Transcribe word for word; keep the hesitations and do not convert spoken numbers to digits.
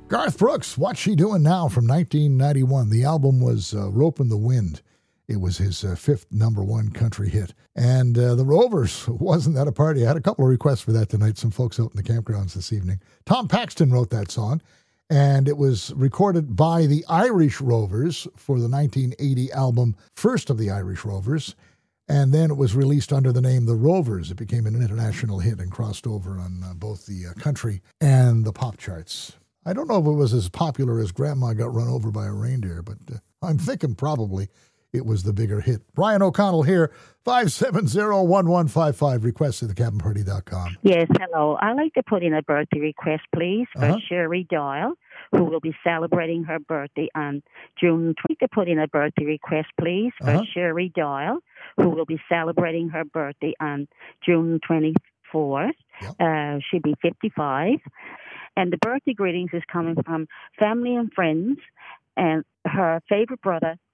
Garth Brooks, What's She Doing Now from nineteen ninety-one. The album was uh, Rope in the Wind. It was his uh, fifth number one country hit. And uh, the Rovers, Wasn't That a Party? I had a couple of requests for that tonight, some folks out in the campgrounds this evening. Tom Paxton wrote that song, and it was recorded by the Irish Rovers for the nineteen eighty album First of the Irish Rovers. And then it was released under the name The Rovers. It became an international hit and crossed over on uh, both the uh, country and the pop charts. I don't know if it was as popular as Grandma Got Run Over by a Reindeer, but uh, I'm thinking probably it was the bigger hit. Brian O'Connell here, five seven zero, one one five five, request at the cabin party dot com. Yes, hello. I'd like to put in a birthday request, please, for Uh-huh. Sherry Doyle, who will be celebrating her birthday on June twentieth. To put in a birthday request, please, for Uh-huh. Sherry Doyle, who will be celebrating her birthday on June twenty-fourth. Yep. Uh, she'll be fifty-five. And the birthday greetings is coming from family and friends and her favorite brother,